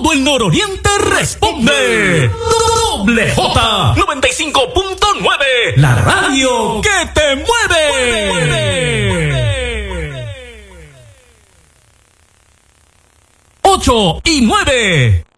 todo el nororiente responde. Doble J 95.9, la radio que te mueve. 8 y 9.